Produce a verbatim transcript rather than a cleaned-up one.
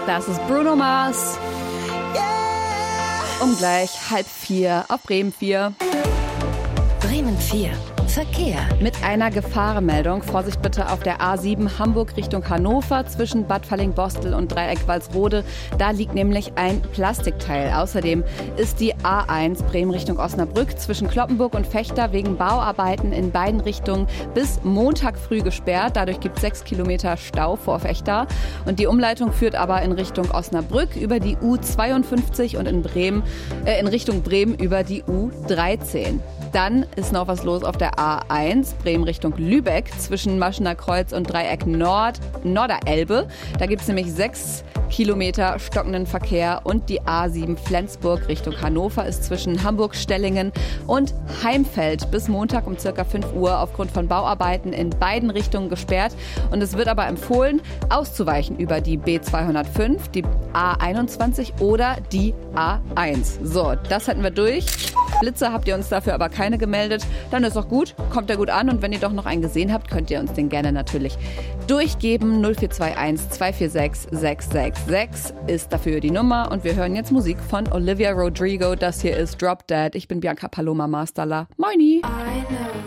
Das ist Bruno Mars. Um gleich halb vier auf Bremen vier. Bremen vier. Verkehr. Mit einer Gefahrenmeldung. Vorsicht bitte auf der A sieben Hamburg Richtung Hannover zwischen Bad Falling-Bostel und Dreieck Walsrode. Da liegt nämlich ein Plastikteil. Außerdem ist die A eins Bremen Richtung Osnabrück zwischen Cloppenburg und Vechta wegen Bauarbeiten in beiden Richtungen bis Montag früh gesperrt. Dadurch gibt es sechs Kilometer Stau vor Vechta. Und die Umleitung führt aber in Richtung Osnabrück über die U zweiundfünfzig und in Bremen, äh, in Richtung Bremen über die U dreizehn. Dann ist noch was los auf der A eins, Bremen Richtung Lübeck, zwischen Maschener Kreuz und Dreieck Nord, Norderelbe. Da gibt es nämlich sechs Kilometer stockenden Verkehr. Und die A sieben Flensburg Richtung Hannover ist zwischen Hamburg-Stellingen und Heimfeld bis Montag um circa fünf Uhr aufgrund von Bauarbeiten in beiden Richtungen gesperrt. Und es wird aber empfohlen, auszuweichen über die B zweihundertfünf, die A einundzwanzig oder die A eins. So, das hatten wir durch. Blitze habt ihr uns dafür aber keine gemeldet. Dann ist auch gut, kommt er gut an. Und wenn ihr doch noch einen gesehen habt, könnt ihr uns den gerne natürlich durchgeben. null vier zwei eins zwei vier sechs sechs sechs sechs ist dafür die Nummer. Und wir hören jetzt Musik von Olivia Rodrigo. Das hier ist Drop Dead. Ich bin Bianca Paloma Masterla. Moini! I know